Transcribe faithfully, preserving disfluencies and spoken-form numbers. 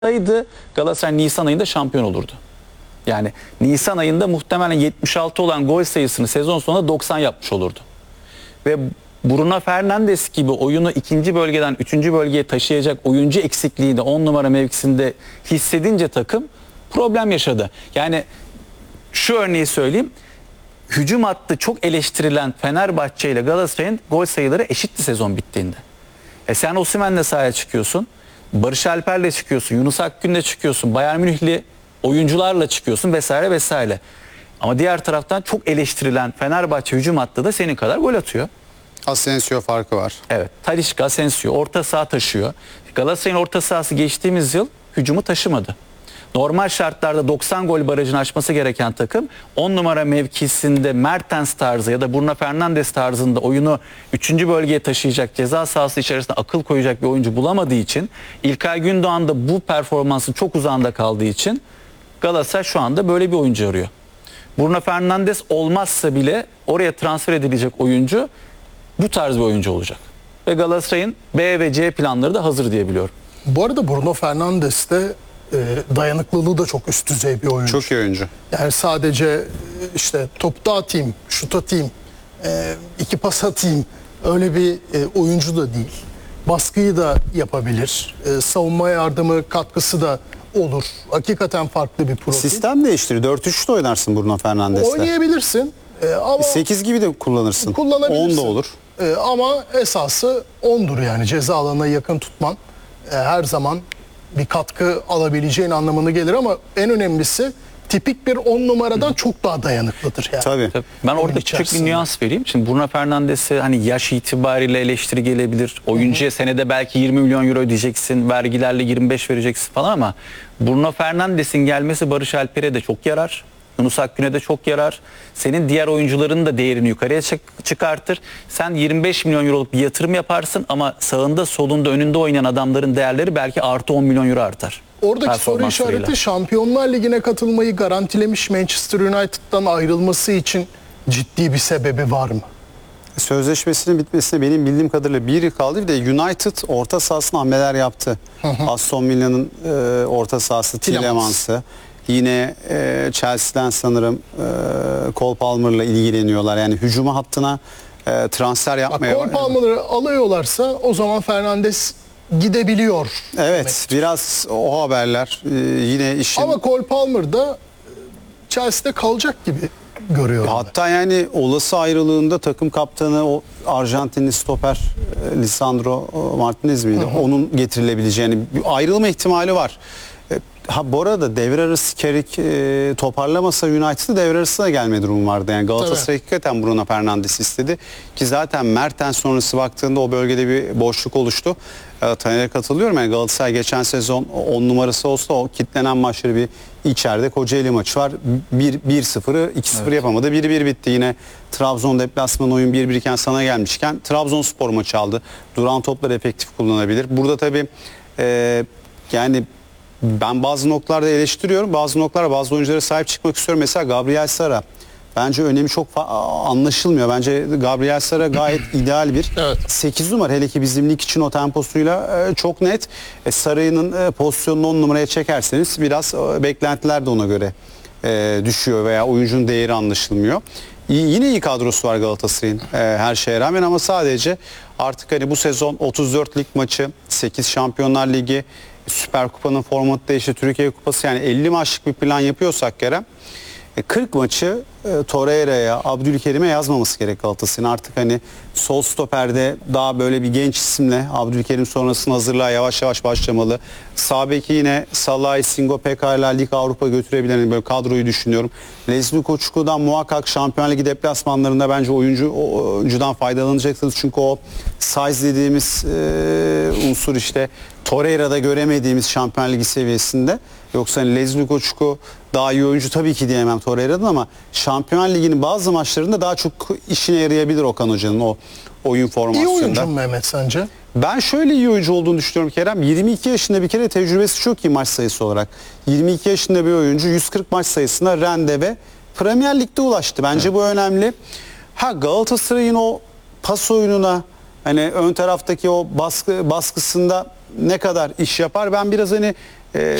aydı, Galatasaray Nisan ayında şampiyon olurdu. Yani Nisan ayında muhtemelen yetmiş altı olan gol sayısını sezon sonunda doksan yapmış olurdu. Ve Bruno Fernandes gibi oyunu ikinci bölgeden üçüncü bölgeye taşıyacak oyuncu eksikliği de on numara mevkisinde hissedince takım problem yaşadı. Yani şu örneği söyleyeyim. Hücum hattı çok eleştirilen Fenerbahçe ile Galatasaray'ın gol sayıları eşitti sezon bittiğinde. E sen Osimhen'le sahaya çıkıyorsun. Barış Alper'le çıkıyorsun. Yunus Akgün'le çıkıyorsun. Bayern Münihli oyuncularla çıkıyorsun vesaire vesaire. Ama diğer taraftan çok eleştirilen Fenerbahçe hücum hattı da senin kadar gol atıyor. Asensio farkı var. Evet. Talisca, Asensio orta saha taşıyor. Galatasaray'ın orta sahası geçtiğimiz yıl hücumu taşımadı. Normal şartlarda doksan gol barajını aşması gereken takım on numara mevkisinde Mertens tarzı ya da Bruno Fernandes tarzında oyunu üçüncü bölgeye taşıyacak, ceza sahası içerisinde akıl koyacak bir oyuncu bulamadığı için, İlkay Gündoğan da bu performansın çok uzağında kaldığı için Galatasaray şu anda böyle bir oyuncu arıyor. Bruno Fernandes olmazsa bile oraya transfer edilecek oyuncu bu tarz bir oyuncu olacak. Ve Galatasaray'ın B ve C planları da hazır diye biliyorum. Bu arada Bruno Fernandes de e, dayanıklılığı da çok üst düzey bir oyuncu. Çok iyi oyuncu. Yani sadece e, işte topu atayım, şut atayım, e, iki pas atayım öyle bir e, oyuncu da değil. Baskıyı da yapabilir. E, savunma yardımı katkısı da olur. Hakikaten farklı bir profil. Sistem değiştiriyor. dört üç üçte oynarsın Bruno Fernandes'le. Oynayabilirsin. E, ama sekiz gibi de kullanırsın. kullanabilirsin. on da olur. E, ama esası ondur yani. Ceza alanına yakın tutman e, her zaman bir katkı alabileceğin anlamına gelir ama en önemlisi tipik bir on numaradan çok daha dayanıklıdır yani. Tabii. Tabii. Ben orada küçük bir nüans vereyim. Şimdi Bruno Fernandes'e hani yaş itibariyle eleştiri gelebilir. Oyuncuya hı hı. senede belki yirmi milyon euro ödeyeceksin. Vergilerle yirmi beş vereceksin falan ama Bruno Fernandes'in gelmesi Barış Alper'e de çok yarar. Yunus Akgün'e de çok yarar. Senin diğer oyuncuların da değerini yukarıya çık- çıkartır. Sen yirmi beş milyon euroluk bir yatırım yaparsın ama sağında, solunda, önünde oynayan adamların değerleri belki artı on milyon euro artar. Oradaki soru işareti Şampiyonlar Ligi'ne katılmayı garantilemiş Manchester United'dan ayrılması için ciddi bir sebebi var mı? Sözleşmesinin bitmesine benim bildiğim kadarıyla bir yıl kaldı. Bir de United orta sahasına hamleler yaptı. Hı hı. Aston Villa'nın e, orta sahası Tillemans'ı. Yine e, Chelsea'den sanırım e, Cole Palmer'la ilgileniyorlar. Yani hücuma hattına e, transfer yapmaya Cole Palmer'ı alıyorlarsa o zaman Fernandes gidebiliyor. Evet, demektir. biraz o haberler e, yine işin... Ama Cole Palmer da Chelsea'de kalacak gibi görüyorum. Hatta ben. Yani olası ayrılığında takım kaptanı o Arjantinli stoper e, Lisandro Martinez miydi? Hı hı. Onun getirilebileceğini, ayrılma ihtimali var. Ha, bu arada devre arası Kerik e, toparlamasa United'ı devre arasına gelme durumu vardı. Yani Galatasaray hakikaten Bruno Fernandes istedi. Ki zaten Mertens sonrası baktığında o bölgede bir boşluk oluştu. E, Taner'e katılıyorum. Yani Galatasaray geçen sezon on numarası olsa o kitlenen maçları bir içeride Kocaeli maçı var. bir sıfırı iki sıfır evet. yapamadı. bir bir bitti. Yine Trabzon deplasman oyun bir bir iken sana gelmişken Trabzonspor maçı aldı. Duran topları efektif kullanabilir. Burada tabii e, yani ben bazı noktalarda eleştiriyorum. Bazı noktalarda bazı oyunculara sahip çıkmak istiyorum. Mesela Gabriel Sara. Bence önemi çok anlaşılmıyor. Bence Gabriel Sara gayet ideal bir evet. sekiz numara. Hele ki bizim lig için o temposuyla çok net. E, Saray'ın e, pozisyonunu on numaraya çekerseniz biraz e, beklentiler de ona göre e, düşüyor veya oyuncunun değeri anlaşılmıyor. İyi, yine iyi kadrosu var Galatasaray'ın e, her şeye rağmen ama sadece artık hani bu sezon otuz dört lig maçı, sekiz Şampiyonlar Ligi, Süper Kupa'nın formatı değişti, Türkiye Kupası, yani elli maçlık bir plan yapıyorsak Kerem, kırk maçı e, Torreira'ya, Abdülkerim'e yazmaması gerek Galatasaray'ın. Artık hani sol stoperde daha böyle bir genç isimle Abdülkerim sonrasında hazırlığa yavaş yavaş başlamalı. Sağ beki yine Salah'ı, Singo pekala Lig Avrupa götürebilen böyle kadroyu düşünüyorum. Leslie Koçuklu'dan muhakkak Şampiyonlar Ligi deplasmanlarında bence oyuncu oyuncudan faydalanacaksınız. Çünkü o size dediğimiz e, unsur işte Torreira'da göremediğimiz Şampiyonlar Ligi seviyesinde. Yoksa hani Leslie Koçuklu daha iyi oyuncu tabii ki diyemem Torreira'dan ama Şampiyonlar Ligi'nin bazı maçlarında daha çok işine yarayabilir Okan Hoca'nın o oyun formasyonunda. İyi oyuncu mu Mehmet sence? Ben şöyle iyi oyuncu olduğunu düşünüyorum Kerem. yirmi iki yaşında bir kere tecrübesi çok iyi maç sayısı olarak. yirmi iki yaşında bir oyuncu yüz kırk maç sayısına rende ve Premier Lig'de ulaştı. Bence evet. bu önemli. Ha, Galatasaray'ın o pas oyununa, hani ön taraftaki o baskı baskısında ne kadar iş yapar? Ben biraz hani e,